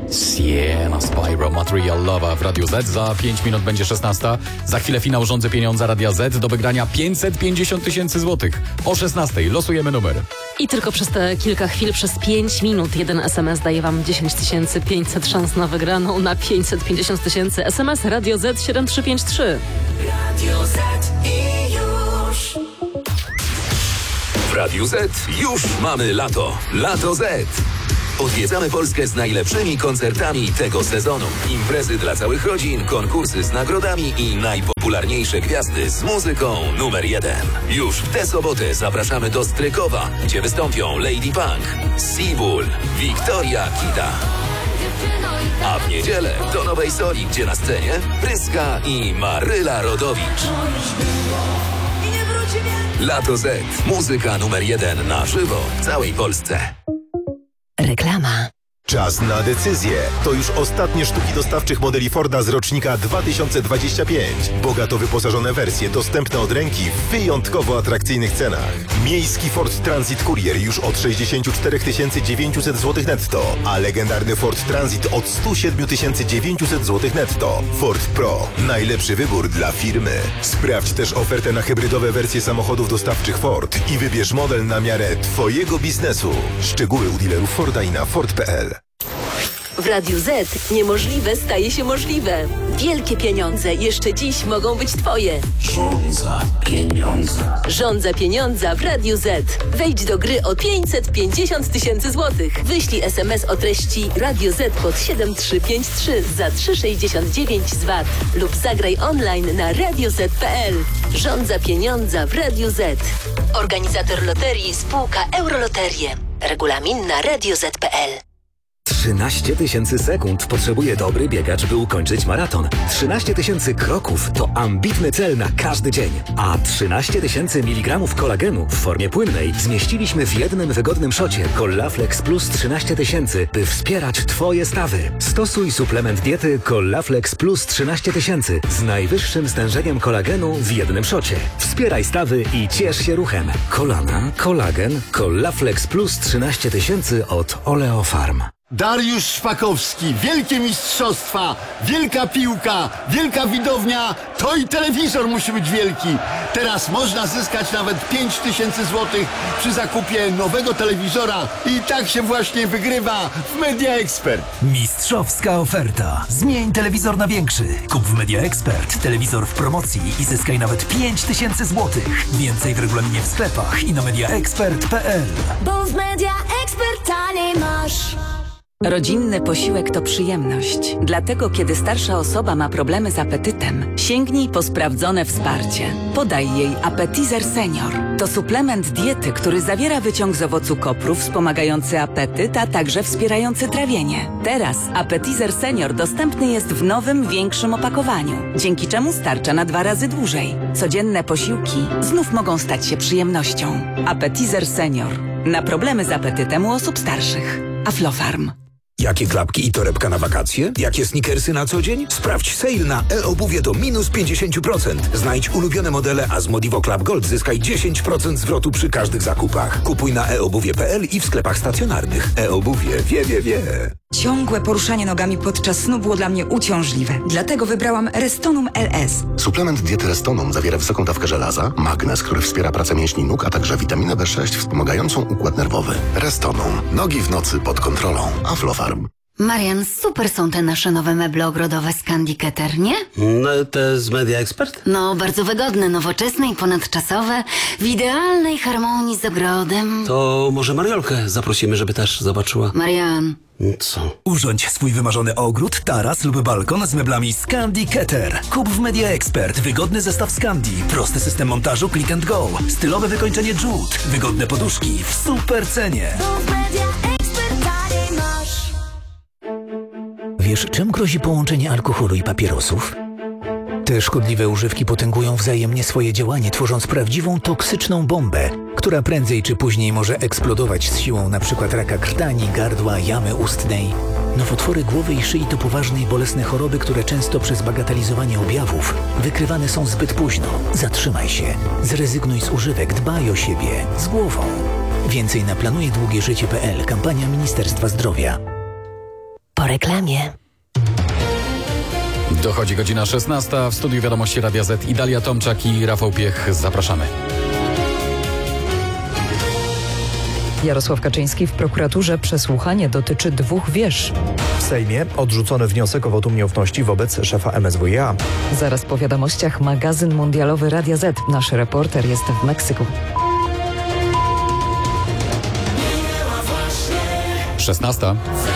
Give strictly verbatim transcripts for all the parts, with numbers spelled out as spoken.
Sienna Spyro, Material Love w Radiu Z. Za pięć minut będzie szesnasta. Za chwilę finał Rządzy Pieniądza Radia Z. Do wygrania pięćset pięćdziesiąt tysięcy złotych. O szesnastej losujemy numer. I tylko przez te kilka chwil, przez pięć minut, jeden es em es daje wam dziesięć tysięcy pięćset szans na wygraną na pięćset pięćdziesiąt tysięcy. es em es Radio Z siedem trzy pięć trzy. Radio Z i już. W Radiu Z już mamy lato. Lato Z. Odwiedzamy Polskę z najlepszymi koncertami tego sezonu. Imprezy dla całych rodzin, konkursy z nagrodami i najpopularniejsze gwiazdy z muzyką numer jeden. Już w tę sobotę zapraszamy do Strykowa, gdzie wystąpią Lady Punk, Seabull, Wiktoria Kita. A w niedzielę do Nowej Soli, gdzie na scenie Pryska i Maryla Rodowicz. Lato Z. Muzyka numer jeden na żywo w całej Polsce. Reklama. Czas na decyzję. To już ostatnie sztuki dostawczych modeli Forda z rocznika dwa tysiące dwudziestego piątego. Bogato wyposażone wersje dostępne od ręki w wyjątkowo atrakcyjnych cenach. Miejski Ford Transit Courier już od sześćdziesiąt cztery tysiące dziewięćset złotych netto, a legendarny Ford Transit od sto siedem tysięcy dziewięćset złotych netto. Ford Pro. Najlepszy wybór dla firmy. Sprawdź też ofertę na hybrydowe wersje samochodów dostawczych Ford i wybierz model na miarę Twojego biznesu. Szczegóły u dealerów Forda i na ford kropka p l. W Radiu Z niemożliwe staje się możliwe. Wielkie pieniądze jeszcze dziś mogą być Twoje. Rządza pieniądza. Rządza pieniądza w Radiu Z. Wejdź do gry o pięćset pięćdziesiąt tysięcy złotych. Wyślij es em es o treści Radio Z pod siedem trzy pięć trzy za trzy sześćdziesiąt dziewięć z V A T lub zagraj online na radio z kropka p l. Rządza pieniądza w Radiu Z. Organizator loterii spółka Euroloterie. Regulamin na radio z kropka p l. trzynaście tysięcy sekund potrzebuje dobry biegacz, by ukończyć maraton. trzynaście tysięcy kroków to ambitny cel na każdy dzień. A trzynaście tysięcy miligramów kolagenu w formie płynnej zmieściliśmy w jednym wygodnym szocie Collaflex Plus trzynaście tysięcy, by wspierać Twoje stawy. Stosuj suplement diety Collaflex Plus trzynaście tysięcy z najwyższym stężeniem kolagenu w jednym szocie. Wspieraj stawy i ciesz się ruchem. Kolana, kolagen, Collaflex Plus trzynaście tysięcy od Oleofarm. Dariusz Szpakowski, wielkie mistrzostwa, wielka piłka, wielka widownia, to i telewizor musi być wielki. Teraz można zyskać nawet pięć tysięcy złotych przy zakupie nowego telewizora i tak się właśnie wygrywa w Media Expert. Mistrzowska oferta. Zmień telewizor na większy. Kup w Media Expert telewizor w promocji i zyskaj nawet pięć tysięcy złotych. Więcej w regulaminie w sklepach i na media expert kropka p l. Bo w Media Expert taniej masz. Rodzinny posiłek to przyjemność. Dlatego, kiedy starsza osoba ma problemy z apetytem, sięgnij po sprawdzone wsparcie. Podaj jej Appetizer Senior. To suplement diety, który zawiera wyciąg z owocu kopru wspomagający apetyt, a także wspierający trawienie. Teraz Appetizer Senior dostępny jest w nowym, większym opakowaniu, dzięki czemu starcza na dwa razy dłużej. Codzienne posiłki znów mogą stać się przyjemnością. Appetizer Senior. Na problemy z apetytem u osób starszych. Aflofarm. Jakie klapki i torebka na wakacje? Jakie sneakersy na co dzień? Sprawdź sale na e-obuwie do minus pięćdziesiąt procent. Znajdź ulubione modele, a z Modivo Club Gold zyskaj dziesięć procent zwrotu przy każdych zakupach. Kupuj na e obuwie kropka p l i w sklepach stacjonarnych. E-obuwie wie, wie, wie. Ciągłe poruszanie nogami podczas snu było dla mnie uciążliwe. Dlatego wybrałam Restonum L S. Suplement diety Restonum zawiera wysoką dawkę żelaza, magnez, który wspiera pracę mięśni nóg, a także witaminę B sześć wspomagającą układ nerwowy. Restonum. Nogi w nocy pod kontrolą. Aflofarm. Marian, super są te nasze nowe meble ogrodowe z Candy Keter, nie? No, te z Media Expert? No, bardzo wygodne, nowoczesne i ponadczasowe, w idealnej harmonii z ogrodem. To może Mariolkę zaprosimy, żeby też zobaczyła. Marian. Co? Urządź swój wymarzony ogród, taras lub balkon z meblami z Candy Keter. Kup w Media Expert wygodny zestaw z Candy, prosty system montażu click and go, stylowe wykończenie jute, wygodne poduszki w super cenie. Wiesz, czym grozi połączenie alkoholu i papierosów? Te szkodliwe używki potęgują wzajemnie swoje działanie, tworząc prawdziwą toksyczną bombę, która prędzej czy później może eksplodować z siłą np. raka krtani, gardła, jamy ustnej. Nowotwory głowy i szyi to poważne i bolesne choroby, które często przez bagatelizowanie objawów wykrywane są zbyt późno. Zatrzymaj się, zrezygnuj z używek, dbaj o siebie, z głową. Więcej na planujedługieżycie kropka p l, kampania Ministerstwa Zdrowia. Po reklamie. Dochodzi godzina szesnasta. W studiu Wiadomości Radia Z i Dalia Tomczak i Rafał Piech. Zapraszamy. Jarosław Kaczyński w prokuraturze. Przesłuchanie dotyczy dwóch wież. W Sejmie odrzucony wniosek o wotum nieufności wobec szefa M S W i A. Zaraz po wiadomościach magazyn mundialowy Radia Z. Nasz reporter jest w Meksyku. szesnasta.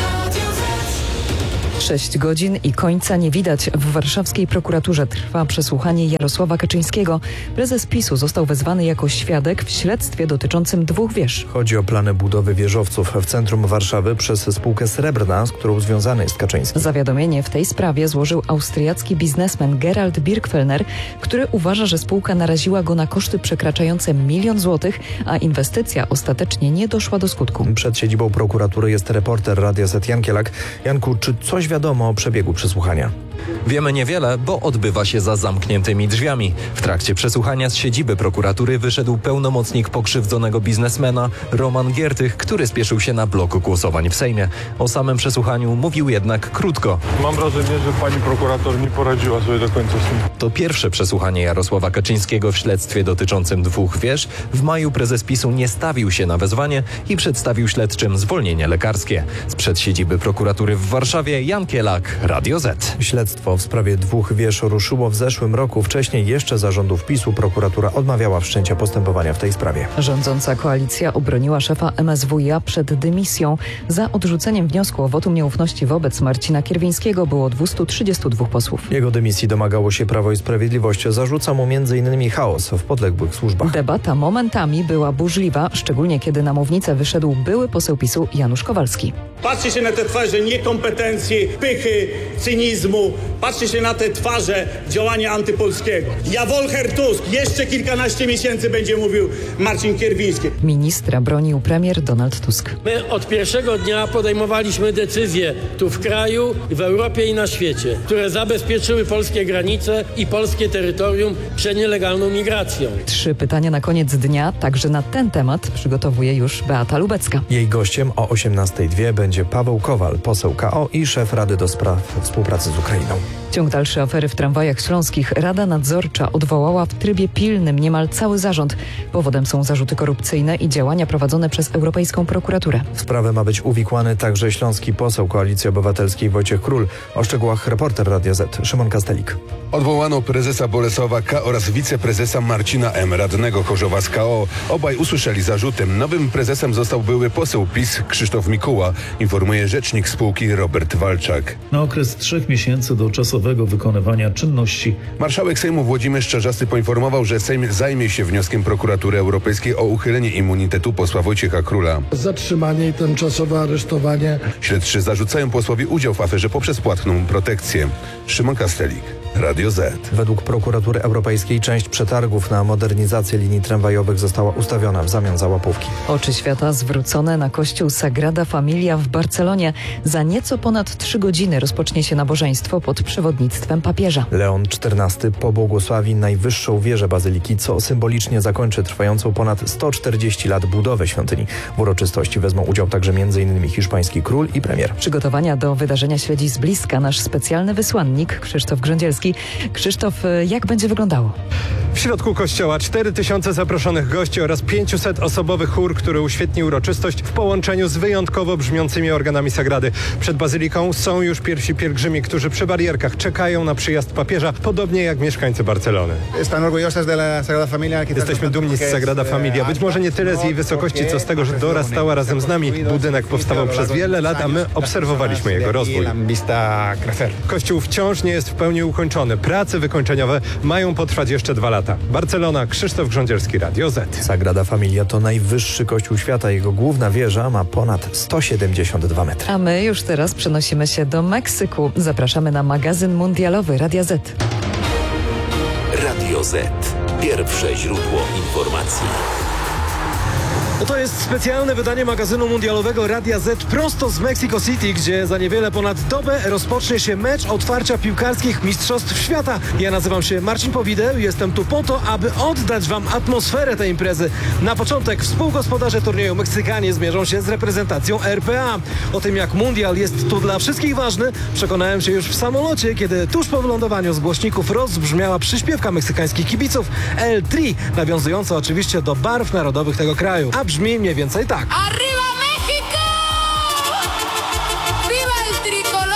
Sześć godzin i końca nie widać. W warszawskiej prokuraturze trwa przesłuchanie Jarosława Kaczyńskiego. Prezes PiSu został wezwany jako świadek w śledztwie dotyczącym dwóch wież. Chodzi o plany budowy wieżowców w centrum Warszawy przez spółkę Srebrna, z którą związany jest Kaczyński. Zawiadomienie w tej sprawie złożył austriacki biznesmen Gerald Birkfellner, który uważa, że spółka naraziła go na koszty przekraczające milion złotych, a inwestycja ostatecznie nie doszła do skutku. Przed siedzibą prokuratury jest reporter Radia Z Jan Kielak. Janku, czy coś wiadomo o przebiegu przesłuchania? Wiemy niewiele, bo odbywa się za zamkniętymi drzwiami. W trakcie przesłuchania z siedziby prokuratury wyszedł pełnomocnik pokrzywdzonego biznesmena Roman Giertych, który spieszył się na blok głosowań w Sejmie. O samym przesłuchaniu mówił jednak krótko. Mam wrażenie, że pani prokurator nie poradziła sobie do końca z tym. To pierwsze przesłuchanie Jarosława Kaczyńskiego w śledztwie dotyczącym dwóch wież. W maju prezes PiSu nie stawił się na wezwanie i przedstawił śledczym zwolnienie lekarskie. Sprzed siedziby prokuratury w Warszawie Jan Kielak, Radio Z. Śledztwo w sprawie dwóch wież ruszyło w zeszłym roku. Wcześniej jeszcze za rządów PiSu prokuratura odmawiała wszczęcia postępowania w tej sprawie. Rządząca koalicja obroniła szefa M S W i A przed dymisją. Za odrzuceniem wniosku o wotum nieufności wobec Marcina Kierwińskiego było dwieście trzydzieści dwa posłów. Jego dymisji domagało się Prawo i Sprawiedliwość. Zarzuca mu między innymi chaos w podległych służbach. Debata momentami była burzliwa, szczególnie kiedy na mównicę wyszedł były poseł PiSu Janusz Kowalski. Patrzcie się na te twarze niekompetencji, pychy, cynizmu. Patrzcie się na te twarze działania antypolskiego. Ja Wolcher Tusk, jeszcze kilkanaście miesięcy będzie mówił Marcin Kierwiński. Ministra bronił premier Donald Tusk. My od pierwszego dnia podejmowaliśmy decyzje tu w kraju, w Europie i na świecie, które zabezpieczyły polskie granice i polskie terytorium przed nielegalną migracją. Trzy pytania na koniec dnia, także na ten temat przygotowuje już Beata Lubecka. Jej gościem o osiemnastej dwie będzie Paweł Kowal, poseł K O i szef Rady do Spraw Współpracy z Ukrainą. Ciąg dalszy afery w tramwajach śląskich. Rada Nadzorcza odwołała w trybie pilnym niemal cały zarząd. Powodem są zarzuty korupcyjne i działania prowadzone przez Europejską Prokuraturę. W sprawę ma być uwikłany także śląski poseł Koalicji Obywatelskiej Wojciech Król. O szczegółach reporter Radia Z Szymon Kastelik. Odwołano prezesa Bolesława K. oraz wiceprezesa Marcina M., radnego Chorzowa z K O. Obaj usłyszeli zarzuty. Nowym prezesem został były poseł PiS Krzysztof Mikuła, informuje rzecznik spółki Robert Walczak. Na okres trzech miesięcy do czasowego wykonywania czynności. Marszałek Sejmu Włodzimierz Czarzasty poinformował, że Sejm zajmie się wnioskiem Prokuratury Europejskiej o uchylenie immunitetu posła Wojciecha Króla. Zatrzymanie i tymczasowe aresztowanie. Śledczy zarzucają posłowi udział w aferze poprzez płatną protekcję. Szymon Kastelik, Radio Z. Według Prokuratury Europejskiej część przetargów na modernizację linii tramwajowych została ustawiona w zamian za łapówki. Oczy świata zwrócone na kościół Sagrada Familia w Barcelonie. Za nieco ponad trzy godziny rozpocznie się nabożeństwo pod przewodnictwem papieża. Leon czternasty pobłogosławi najwyższą wieżę bazyliki, co symbolicznie zakończy trwającą ponad sto czterdzieści lat budowę świątyni. W uroczystości wezmą udział także m in hiszpański król i premier. Przygotowania do wydarzenia śledzi z bliska nasz specjalny wysłannik Krzysztof Grzędzielski. Krzysztof, jak będzie wyglądało? W środku kościoła cztery tysiące zaproszonych gości oraz pięciuset osobowy chór, który uświetni uroczystość w połączeniu z wyjątkowo brzmiącymi organami Sagrady. Przed bazyliką są już pierwsi pielgrzymi, którzy przy barierkach czekają na przyjazd papieża, podobnie jak mieszkańcy Barcelony. Jesteśmy dumni z Sagrada Familia. Być może nie tyle z jej wysokości, co z tego, że dorastała razem z nami. Budynek powstawał przez wiele lat, a my obserwowaliśmy jego rozwój. Kościół wciąż nie jest w pełni ukończony. Prace wykończeniowe mają potrwać jeszcze dwa lata. Barcelona, Krzysztof Grządzielski, Radio Z. Sagrada Familia to najwyższy kościół świata. Jego główna wieża ma ponad sto siedemdziesiąt dwa metry. A my już teraz przenosimy się do Meksyku. Zapraszamy na magazyn mundialowy Radia Z. Radio Z. Pierwsze źródło informacji. No to jest specjalne wydanie magazynu mundialowego Radia Z prosto z Mexico City, gdzie za niewiele ponad dobę rozpocznie się mecz otwarcia piłkarskich Mistrzostw Świata. Ja nazywam się Marcin Powideł i jestem tu po to, aby oddać wam atmosferę tej imprezy. Na początek współgospodarze turnieju Meksykanie zmierzą się z reprezentacją R P A. O tym, jak mundial jest tu dla wszystkich ważny, przekonałem się już w samolocie, kiedy tuż po wylądowaniu z głośników rozbrzmiała przyśpiewka meksykańskich kibiców El Tri, nawiązująca oczywiście do barw narodowych tego kraju. A brzmi mniej więcej tak. Arriba!